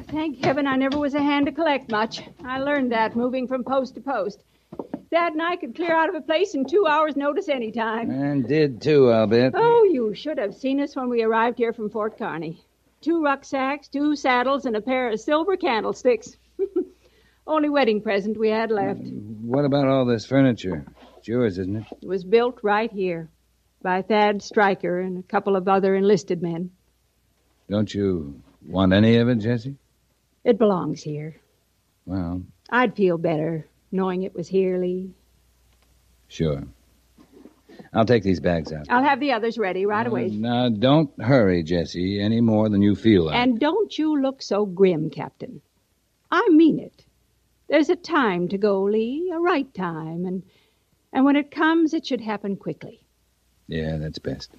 Thank heaven I never was a hand to collect much. I learned that moving from post to post. Dad and I could clear out of a place in 2 hours' notice any time. And did too, I'll bet. Oh, you should have seen us when we arrived here from Fort Kearny. 2 rucksacks, 2 saddles, and a pair of silver candlesticks. Only wedding present we had left. What about all this furniture? It's yours, isn't it? It was built right here by Thad Stryker and a couple of other enlisted men. Don't you want any of it, Jessie? It belongs here. Well, I'd feel better knowing it was here, Lee. sure. I'll take these bags out. I'll have the others ready right away. Now, don't hurry, Jessie, any more than you feel like. And don't you look so grim, Captain. I mean it. There's a time to go, Lee, a right time, and when it comes, it should happen quickly. Yeah, that's best.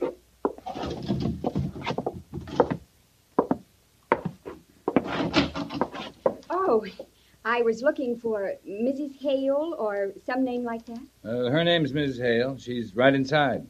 Oh, I was looking for Mrs. Hale or some name like that. Her name's Mrs. Hale. She's right inside.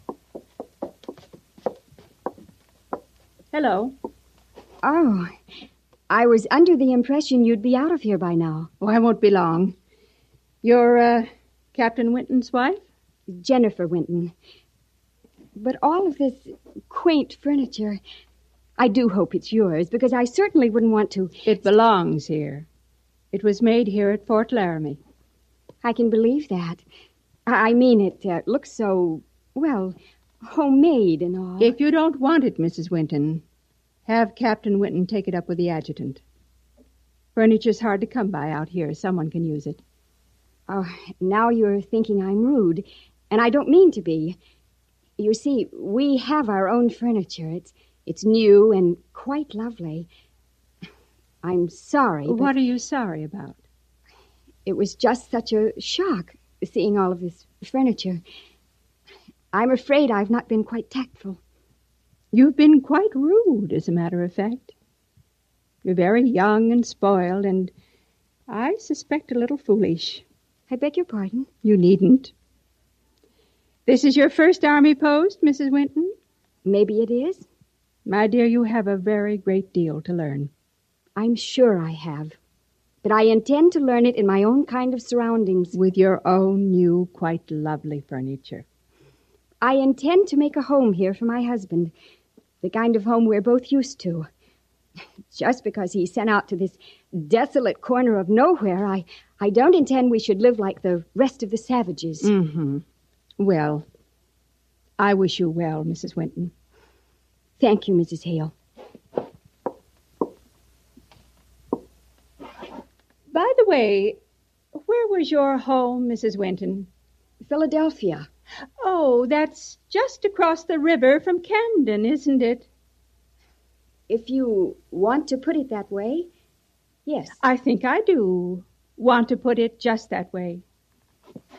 Hello. Oh, I was under the impression you'd be out of here by now. Oh, I won't be long. You're, Captain Winton's wife? Jennifer Winton. But all of this quaint furniture, I do hope it's yours, because I certainly wouldn't want to... It belongs here. It was made here at Fort Laramie. I can believe that. I mean, it looks so, well, homemade and all. If you don't want it, Mrs. Winton, have Captain Winton take it up with the adjutant. Furniture's hard to come by out here. Someone can use it. Oh, now you're thinking I'm rude, and I don't mean to be. You see, we have our own furniture. It's new and quite lovely. I'm sorry, but What are you sorry about? it was just such a shock seeing all of this furniture. I'm afraid I've not been quite tactful. You've been quite rude, as a matter of fact. You're very young and spoiled, and I suspect a little foolish. I beg your pardon? You needn't. This is your first army post, Mrs. Winton? Maybe it is. My dear, you have a very great deal to learn. I'm sure I have. But I intend to learn it in my own kind of surroundings. With your own new, quite lovely furniture. I intend to make a home here for my husband. The kind of home we're both used to. Just because he's sent out to this desolate corner of nowhere, I don't intend we should live like the rest of the savages. Mm-hmm. Well, I wish you well, Mrs. Winton. Thank you, Mrs. Hale. By the way, where was your home, Mrs. Winton? Philadelphia. Oh, that's just across the river from Camden, isn't it? If you want to put it that way, yes. I think I do want to put it just that way.